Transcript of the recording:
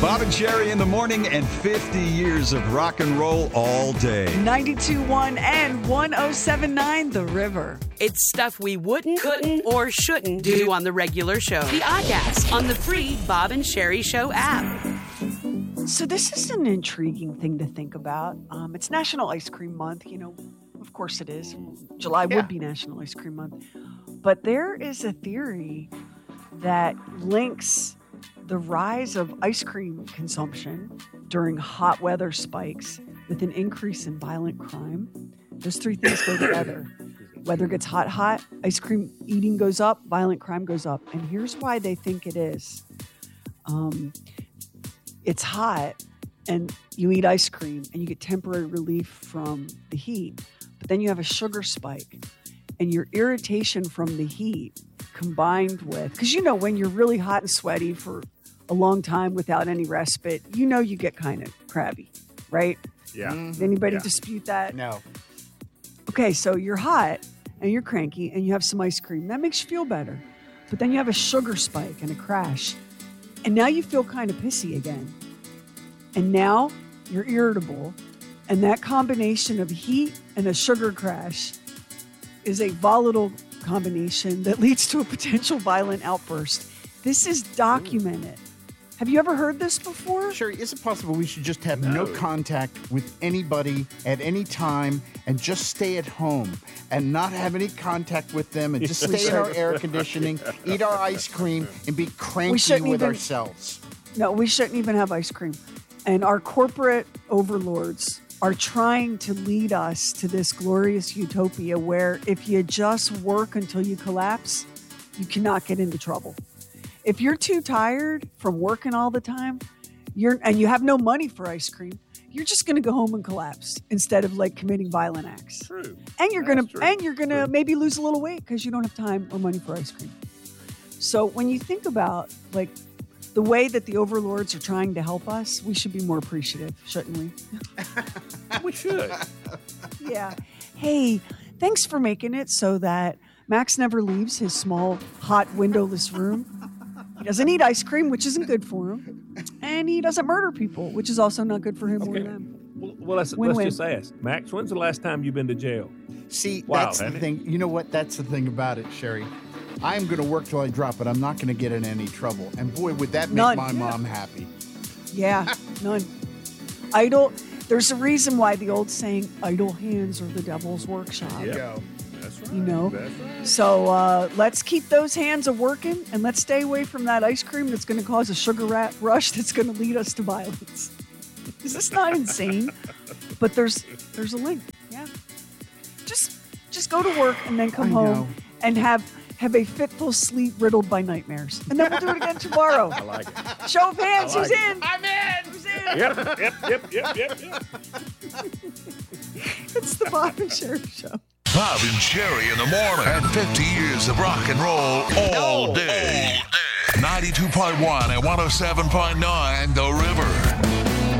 Bob and Sherry in the morning and 50 years of rock and roll all day. 92.1 and 107.9 The River. It's stuff we wouldn't, couldn't, or shouldn't do on the regular show. The Oddcast on the free Bob and Sherry Show app. So this is an intriguing thing to think about. It's National Ice Cream Month. You know, of course it is. July would be National Ice Cream Month. But there is a theory that links the rise of ice cream consumption during hot weather spikes with an increase in violent crime. Those three things go together. Weather gets hot, ice cream eating goes up, violent crime goes up. And here's why they think it is. It's hot and you eat ice cream and you get temporary relief from the heat, but then you have a sugar spike and your irritation from the heat combined with, because you know when you're really hot and sweaty for a long time without any respite, you know you get kind of crabby, right? Yeah. Mm-hmm. Anybody dispute that? No. Okay, so you're hot and you're cranky and you have some ice cream. That makes you feel better. But then you have a sugar spike and a crash. And now you feel kind of pissy again. And now you're irritable. And that combination of heat and a sugar crash is a volatile combination that leads to a potential violent outburst. This is documented. Have you ever heard this before? Sherry, is it possible we should just have no contact with anybody at any time and just stay at home and not have any contact with them and just stay in our air conditioning, eat our ice cream, and be cranky with ourselves? No, we shouldn't even have ice cream. And our corporate overlords are trying to lead us to this glorious utopia where if you just work until you collapse, you cannot get into trouble. If you're too tired from working all the time, and you have no money for ice cream, you're just going to go home and collapse instead of like committing violent acts. True. And you're going to maybe lose a little weight because you don't have time or money for ice cream. So when you think about like the way that the overlords are trying to help us, we should be more appreciative, shouldn't we? We should. Yeah. Hey, thanks for making it so that Max never leaves his small, hot, windowless room. He doesn't eat ice cream, which isn't good for him. And he doesn't murder people, which is also not good for him or them. Well, let's just ask. Max, when's the last time you've been to jail? See, that's the thing. You know what? That's the thing about it, Sherry. I'm going to work till I drop it. I'm not going to get in any trouble. And boy, would that make my mom happy. Yeah, none. There's a reason why the old saying, idle hands are the devil's workshop. Yeah. That's right. You know? That's right. So let's keep those hands a-working and let's stay away from that ice cream that's going to cause a sugar rush that's going to lead us to violence. Is this not insane? But there's a link. Yeah. Just go to work and then come home and have a fitful sleep riddled by nightmares. And then we'll do it again tomorrow. I like it. Show of hands. Who's in? I'm in! Who's in? Yep. It's the Bob and Sherry Show. Bob and Sherry in the morning and 50 years of rock and roll all day. 92.1 and 107.9 The River.